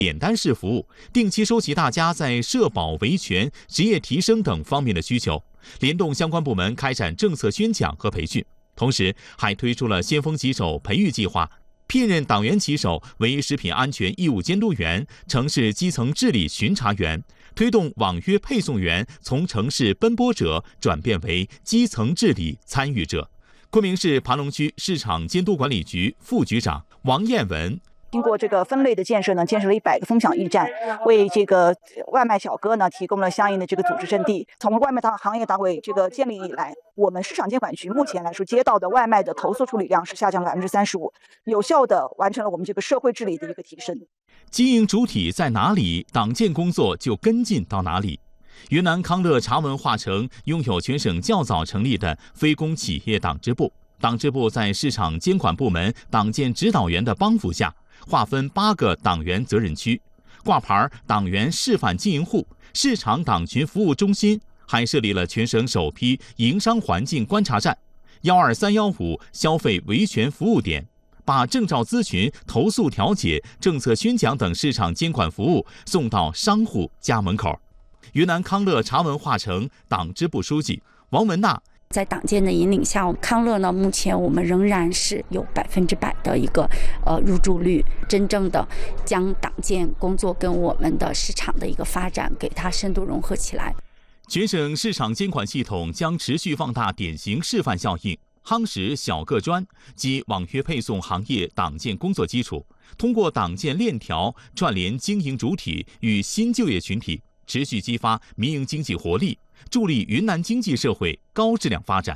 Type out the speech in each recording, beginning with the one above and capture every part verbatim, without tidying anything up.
简单式服务，定期收集大家在社保、维权、职业提升等方面的需求，联动相关部门开展政策宣讲和培训。同时，还推出了先锋骑手培育计划，聘任党员骑手为食品安全义务监督员、城市基层治理巡查员，推动网约配送员从城市奔波者转变为基层治理参与者。昆明市盘龙区市场监督管理局副局长王艳文。 经过这个分类的建设呢，建设了一百个分享驿站，为这个外卖小哥呢提供了相应的这个组织阵地。从外卖党行业党委这个建立以来，我们市场监管局目前来说接到的外卖的投诉处理量是下降了百分之三十五，有效的完成了我们这个社会治理的一个提升。 经营主体在哪里，党建工作就跟进到哪里。云南康乐茶文化城拥有全省较早成立的非公企业党支部，党支部在市场监管部门党建指导员的帮扶下，划分八个党员责任区，挂牌党员示范经营户、市场党群服务中心，还设立了全省首批营商环境观察站、幺二三幺五消费维权服务点，把证照咨询、投诉调解、政策宣讲等市场监管服务送到商户家门口。云南康乐茶文化城党支部书记王文娜。 在党建的引领下，康乐呢，目前我们仍然是有百分之百的一个呃入驻率，真正的将党建工作跟我们的市场的一个发展给它深度融合起来。 全省市场监管系统将持续放大典型示范效应，夯实小个专及网约配送行业党建工作基础，通过党建链条串联经营主体与新就业群体，持续激发民营经济活力，助力云南经济社会高质量发展。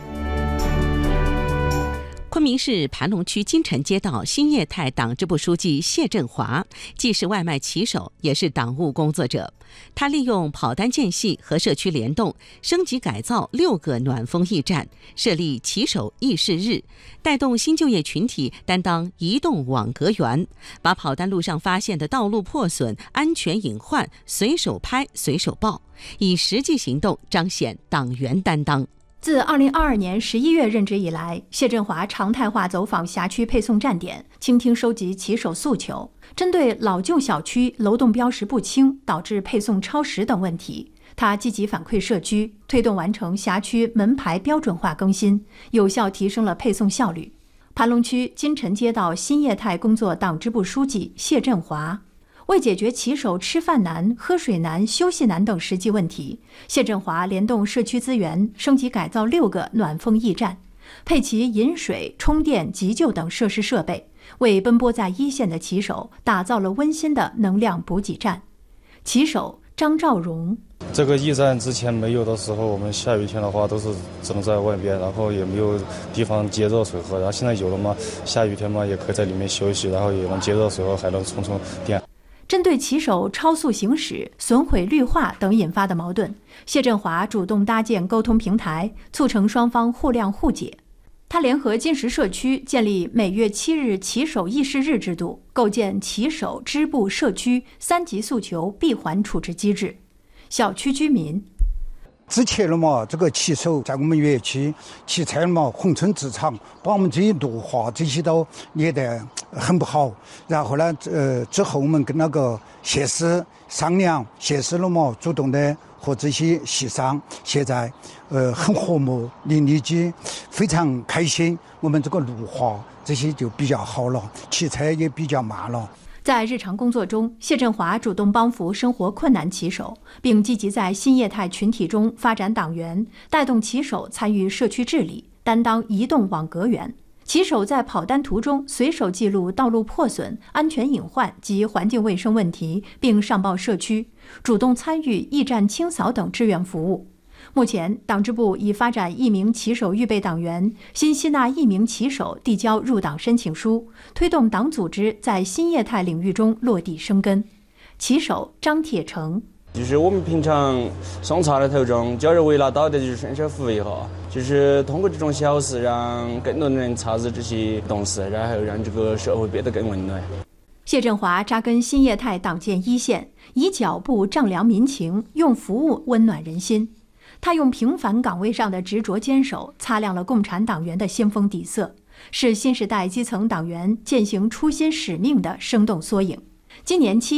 昆明市盘龙区金城街道新业态党支部书记谢振华，既是外卖骑手，也是党务工作者。他利用跑单间隙和社区联动，升级改造六个暖风驿站，设立骑手议事日，带动新就业群体担当移动网格员，把跑单路上发现的道路破损、安全隐患随手拍、随手报，以实际行动彰显党员担当。 自二零二二年十一月任职以来，谢振华常态化走访辖区配送站点，倾听收集骑手诉求。针对老旧小区楼栋标识不清导致配送超时等问题，他积极反馈社区，推动完成辖区门牌标准化更新，有效提升了配送效率。盘龙区金城街道新业态工作党支部书记谢振华。为解决骑手吃饭难、喝水难、休息难等实际问题，谢振华联动社区资源，升级改造六个暖风驿站，配齐饮水、充电、急救等设施设备，为奔波在一线的骑手打造了温馨的能量补给站。骑手张兆荣： 这个驿站之前没有的时候，我们下雨天的话都是只能在外边，然后也没有地方接热水喝。然后现在有了嘛，下雨天嘛也可以在里面休息，然后也能接热水喝，还能充充电。 针对骑手超速行驶、损毁绿化等引发的矛盾，谢振华主动搭建沟通平台，促成双方互谅互解。他联合金石社区建立每月七日骑手议事日制度，构建骑手支部社区三级诉求闭环处置机制。小区居民： 之前了嘛，这个骑手在我们园区骑车了嘛，横冲直撞，把我们这些绿化这些都捏得很不好。然后呢，呃，之后我们跟那个县市商量，县市了嘛，主动的和这些协商，现在呃很和睦，邻里间非常开心。我们这个绿化这些就比较好了，骑车也比较慢了。 在日常工作中，谢振华主动帮扶生活困难骑手，并积极在新业态群体中发展党员，带动骑手参与社区治理，担当移动网格员。骑手在跑单途中随手记录道路破损、安全隐患及环境卫生问题，并上报社区，主动参与驿站清扫等志愿服务。目前，党支部已发展一名骑手预备党员，新吸纳一名骑手递交入党申请书，推动党组织在新业态领域中落地生根。骑手张铁成： 就是我们平常送茶的途中，较为拿到的就是顺手扶一下，就是通过这种小事，让更多人参与这些动事，然后让这个社会变得更温暖。 谢振华扎根新业态党建一线，以脚步丈量民情，用服务温暖人心。他用平凡岗位上的执着坚守，擦亮了共产党员的先锋底色，是新时代基层党员践行初心使命的生动缩影。今年七